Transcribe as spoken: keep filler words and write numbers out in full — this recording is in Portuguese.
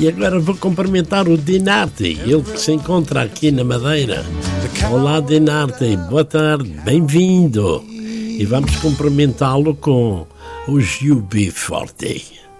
E agora vou cumprimentar o Dinarte, ele que se encontra aqui na Madeira. Olá, Dinarte, boa tarde, bem-vindo. E vamos cumprimentá-lo com o U B forty.